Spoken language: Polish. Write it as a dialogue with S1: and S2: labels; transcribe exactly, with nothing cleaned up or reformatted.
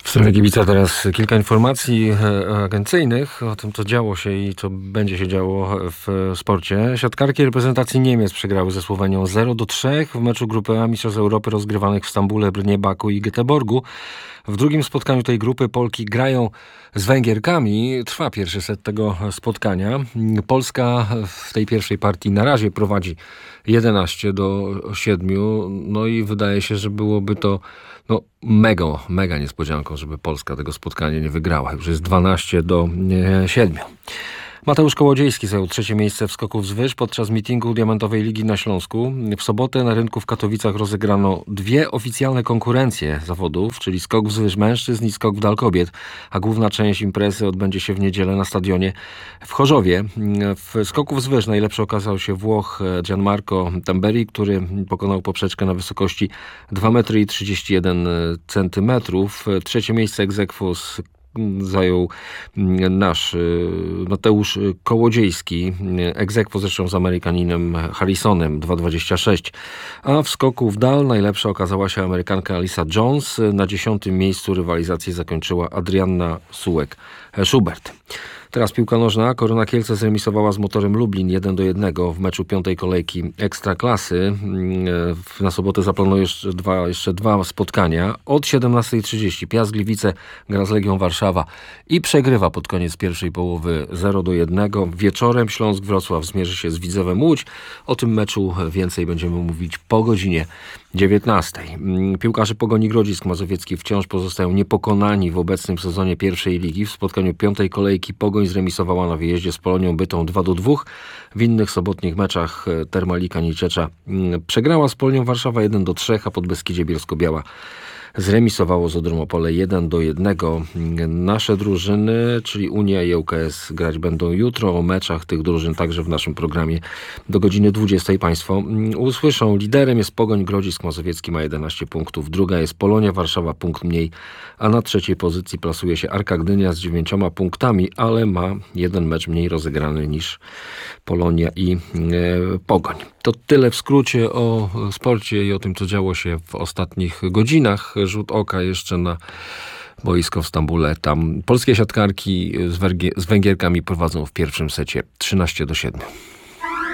S1: W strefie kibica teraz kilka informacji agencyjnych o tym, co działo się i co będzie się działo w sporcie. Siatkarki reprezentacji Niemiec przegrały ze Słowenią zero do trzech w meczu grupy A Mistrzostw Europy rozgrywanych w Stambule, Brnie, Baku i Göteborgu. W drugim spotkaniu tej grupy Polki grają z Węgierkami. Trwa pierwszy set tego spotkania. Polska w tej pierwszej partii na razie prowadzi jedenaście do siedmiu. No i wydaje się, że byłoby to no, mega, mega niespodzianką, żeby Polska tego spotkania nie wygrała. Już jest dwanaście do siedmiu. Mateusz Kołodziejski zajął trzecie miejsce w skoku wzwyż podczas meetingu Diamentowej Ligi na Śląsku. W sobotę na rynku w Katowicach rozegrano dwie oficjalne konkurencje zawodów, czyli skok wzwyż mężczyzn i skok w dal kobiet, a główna część imprezy odbędzie się w niedzielę na stadionie w Chorzowie. W skoku wzwyż najlepszy okazał się Włoch Gianmarco Tamberi, który pokonał poprzeczkę na wysokości dwa metry trzydzieści jeden centymetrów. Trzecie miejsce ex aequo zajął nasz Mateusz Kołodziejski, ex aequo zresztą z Amerykaninem Harrisonem dwa dwadzieścia sześć, a w skoku w dal najlepsza okazała się Amerykanka Alyssa Jones. Na dziesiątym miejscu rywalizację zakończyła Adrianna Sułek-Schubert. Teraz piłka nożna. Korona Kielce zremisowała z Motorem Lublin jeden do jednego w meczu piątej kolejki Ekstraklasy. Na sobotę zaplanuje jeszcze dwa, jeszcze dwa spotkania. Od siedemnastej trzydzieści Piast Gliwice gra z Legią Warszawa i przegrywa pod koniec pierwszej połowy zero do jednego. Wieczorem Śląsk Wrocław zmierzy się z Widzewem Łódź. O tym meczu więcej będziemy mówić po godzinie dziewiętnastej. Piłkarze Pogoni Grodzisk Mazowiecki wciąż pozostają niepokonani w obecnym sezonie pierwszej ligi. W spotkaniu piątej kolejki Pogoń zremisowała na wyjeździe z Polonią Bytom dwa do dwóch. W innych sobotnich meczach Termalika Nieciecza przegrała z Polonią Warszawa jeden do trzech, a Podbeskidzie Bielsko-Biała zremisowało z Odrą Opole jeden do jednego. Nasze drużyny, czyli Unia i ŁKS, grać będą jutro. O meczach tych drużyn także w naszym programie do godziny dwudziestej Państwo usłyszą. Liderem jest Pogoń Grodzisk Mazowiecki, ma jedenaście punktów. Druga jest Polonia Warszawa, punkt mniej, a na trzeciej pozycji plasuje się Arka Gdynia z dziewięcioma punktami, ale ma jeden mecz mniej rozegrany niż Polonia i e, Pogoń. To tyle w skrócie o sporcie i o tym, co działo się w ostatnich godzinach. Rzut oka jeszcze na boisko w Stambule. Tam polskie siatkarki z, Węgier- z Węgierkami prowadzą w pierwszym secie trzynaście do siedmiu.